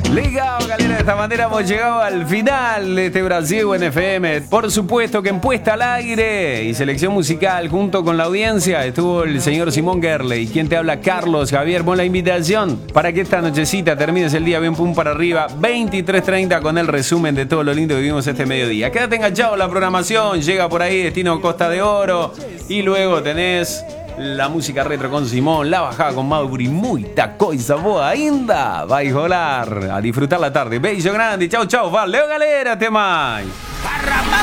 Ligado, galera, de esta manera hemos llegado al final de este Brasil en FM. Por supuesto que en Puesta al Aire y selección musical junto con la audiencia estuvo el señor Simón Gerley. ¿Quién te habla? Carlos Javier. Pon la invitación para que esta nochecita termines el día bien pum para arriba. 23:30 con el resumen de todo lo lindo que vivimos este mediodía. Quédate enganchado en la programación. Llega por ahí Destino Costa de Oro. Y luego tenés la música retro con Simón, la bajada con Mauri, muita coisa boa ainda. Vai rolar, a disfrutar la tarde. Beijo grande, chau, chau, valeu galera, até mais.